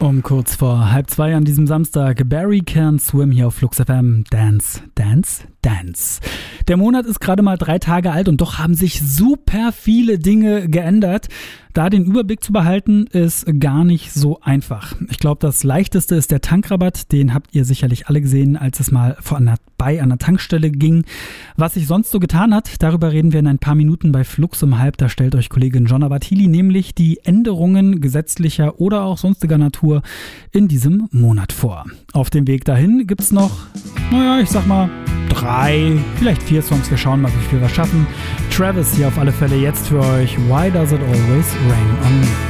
Um kurz vor 1:30 an diesem Samstag, Barry Can't Swim hier auf Flux FM. Dance, Dance, Dance. Der Monat ist gerade mal 3 Tage alt und doch haben sich super viele Dinge geändert. Da den Überblick zu behalten, ist gar nicht so einfach. Ich glaube, das Leichteste ist der Tankrabatt. Den habt ihr sicherlich alle gesehen, als es mal vorbei an der Tankstelle ging. Was sich sonst so getan hat, darüber reden wir in ein paar Minuten bei Flux um 1:30. Da stellt euch Kollegin Jonna Bartili nämlich die Änderungen gesetzlicher oder auch sonstiger Natur in diesem Monat vor. Auf dem Weg dahin gibt's noch, ich sag mal, 3, vielleicht 4 Songs. Wir schauen mal, wie viel wir schaffen. Travis hier auf alle Fälle jetzt für euch. Why Does It Always Rain on Me?